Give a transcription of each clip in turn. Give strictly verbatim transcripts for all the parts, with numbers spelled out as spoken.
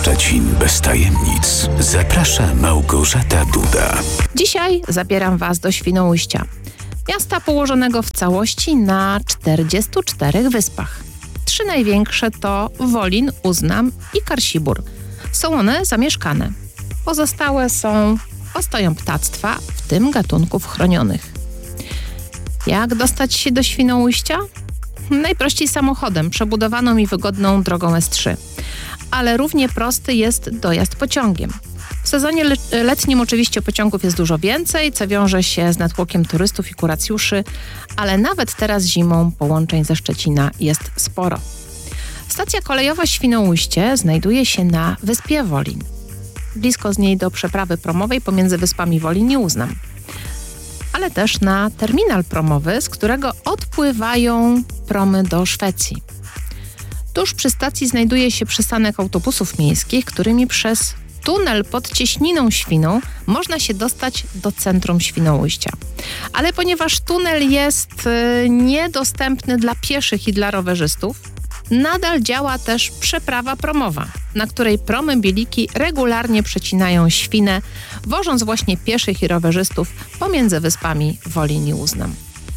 Szczecin bez tajemnic. Zaprasza Małgorzata Duda. Dzisiaj zabieram Was do Świnoujścia, miasta położonego w całości na czterdziestu czterech wyspach. Trzy największe to Wolin, Uznam i Karsibór. Są one zamieszkane. Pozostałe są ostoją ptactwa, w tym gatunków chronionych. Jak dostać się do Świnoujścia? Najprościej samochodem, przebudowaną i wygodną drogą S trzy. Ale równie prosty jest dojazd pociągiem. W sezonie le- letnim oczywiście pociągów jest dużo więcej, co wiąże się z natłokiem turystów i kuracjuszy, ale nawet teraz zimą połączeń ze Szczecina jest sporo. Stacja kolejowa Świnoujście znajduje się na wyspie Wolin. Blisko z niej do przeprawy promowej pomiędzy wyspami Wolin i Uznam. Ale też na terminal promowy, z którego odpływają promy do Szwecji. Tuż przy stacji znajduje się przystanek autobusów miejskich, którymi przez tunel pod Cieśniną Świną można się dostać do centrum Świnoujścia. Ale ponieważ tunel jest y, niedostępny dla pieszych i dla rowerzystów, nadal działa też przeprawa promowa, na której promy bieliki regularnie przecinają Świnę, wożąc właśnie pieszych i rowerzystów pomiędzy wyspami Wolin i Uznam.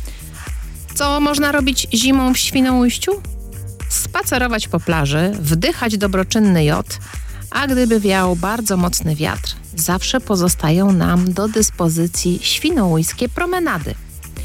Co można robić zimą w Świnoujściu? Spacerować po plaży, wdychać dobroczynny jod, a gdyby wiał bardzo mocny wiatr, zawsze pozostają nam do dyspozycji świnoujskie promenady.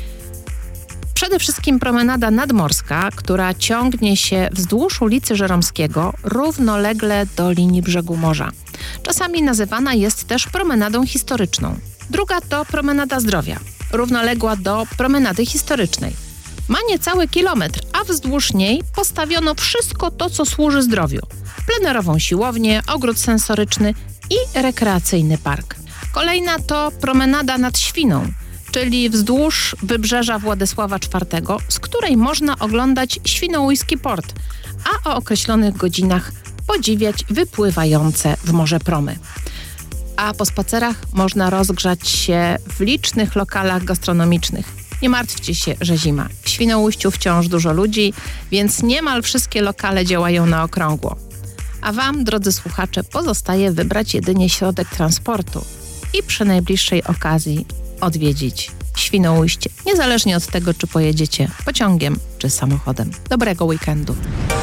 Przede wszystkim promenada nadmorska, która ciągnie się wzdłuż ulicy Żeromskiego równolegle do linii brzegu morza. Czasami nazywana jest też promenadą historyczną. Druga to promenada zdrowia, równoległa do promenady historycznej. Ma niecały kilometr, a wzdłuż niej postawiono wszystko to, co służy zdrowiu. Plenerową siłownię, ogród sensoryczny i rekreacyjny park. Kolejna to promenada nad Świną, czyli wzdłuż wybrzeża Władysława czwartego, z której można oglądać świnoujski port, a o określonych godzinach podziwiać wypływające w morze promy. A po spacerach można rozgrzać się w licznych lokalach gastronomicznych. Nie martwcie się, że zima. W Świnoujściu wciąż dużo ludzi, więc niemal wszystkie lokale działają na okrągło. A Wam, drodzy słuchacze, pozostaje wybrać jedynie środek transportu i przy najbliższej okazji odwiedzić Świnoujście, niezależnie od tego, czy pojedziecie pociągiem, czy samochodem. Dobrego weekendu.